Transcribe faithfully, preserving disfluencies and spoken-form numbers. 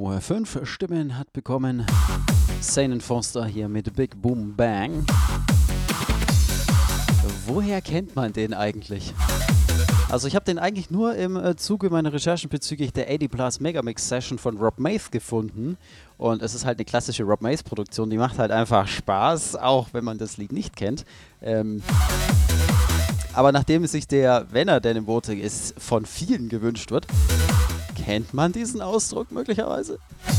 Oh, fünf Stimmen hat bekommen Zane Foster hier mit Big Boom Bang. Woher kennt man den eigentlich? Also ich habe den eigentlich nur im äh, Zuge meiner Recherchen bezüglich der achtzig Plus Megamix Session von Rob Mace gefunden. Und es ist halt eine klassische Rob Mace Produktion, die macht halt einfach Spaß, auch wenn man das Lied nicht kennt. Ähm, aber nachdem sich der, wenn er denn im Voting ist, von vielen gewünscht wird, kennt man diesen Ausdruck möglicherweise?